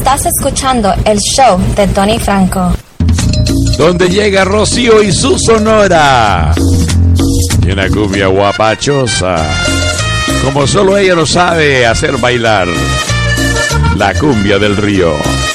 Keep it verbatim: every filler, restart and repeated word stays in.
Estás escuchando el show de Tony Franco. Donde llega Rocío y su sonora. Y una cumbia guapachosa. Como solo ella lo sabe hacer bailar. La cumbia del río.